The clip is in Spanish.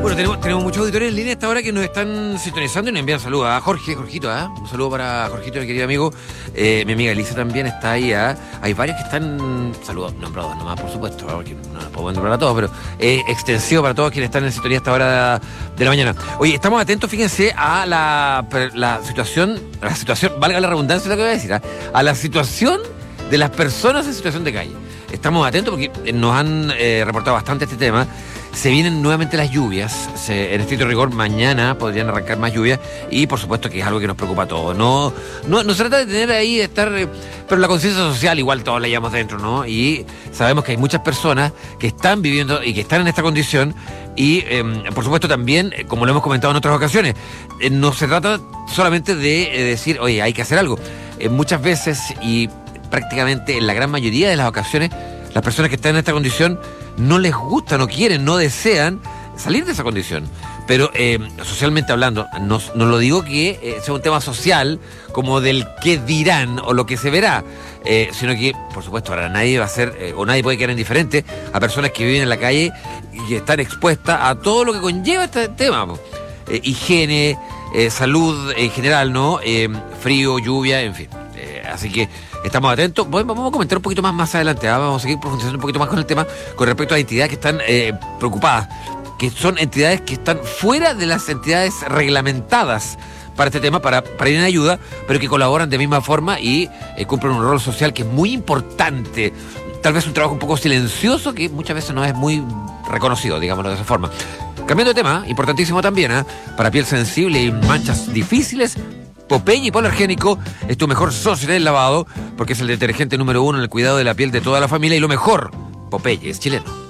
Bueno, tenemos muchos auditores en línea a esta hora que nos están sintonizando y nos envían saludos a Jorgito, un saludo para Jorgito, mi querido amigo. Mi amiga Elisa también está ahí. Hay varios que están, saludos nombrados nomás, por supuesto, porque no podemos nombrar a todos, pero extensivo para todos quienes están en sintonía a esta hora de la mañana. Oye, estamos atentos, fíjense, a la situación, valga la redundancia lo que voy a decir, a la situación de las personas en situación de calle. Estamos atentos porque nos han reportado bastante este tema. Se vienen nuevamente las lluvias. En estricto rigor, mañana podrían arrancar más lluvias. Y por supuesto que es algo que nos preocupa a todos. No se trata de tener ahí, de estar. Pero la conciencia social, igual todos la llevamos dentro, ¿no? Y sabemos que hay muchas personas que están viviendo y que están en esta condición. Y por supuesto también, como lo hemos comentado en otras ocasiones, no se trata solamente de decir, oye, hay que hacer algo. Muchas veces y prácticamente en la gran mayoría de las ocasiones, las personas que están en esta condición no les gusta, no quieren, no desean salir de esa condición. Pero socialmente hablando, no lo digo que sea un tema social como del qué dirán o lo que se verá, sino que, por supuesto, ahora nadie va a ser, o nadie puede quedar indiferente a personas que viven en la calle y que están expuestas a todo lo que conlleva este tema. Higiene, salud en general, ¿no? Frío, lluvia, en fin. Así que estamos atentos. Vamos a comentar un poquito más adelante. Vamos a seguir profundizando un poquito más con el tema con respecto a entidades que están preocupadas, que son entidades que están fuera de las entidades reglamentadas para este tema, para ir en ayuda, pero que colaboran de misma forma y cumplen un rol social que es muy importante. Tal vez un trabajo un poco silencioso que muchas veces no es muy reconocido, digámoslo de esa forma. Cambiando de tema, importantísimo también, para piel sensible y manchas difíciles, Popeye Hipoalergénico es tu mejor socio en el lavado, porque es el detergente número 1 en el cuidado de la piel de toda la familia, y lo mejor, Popeye es chileno.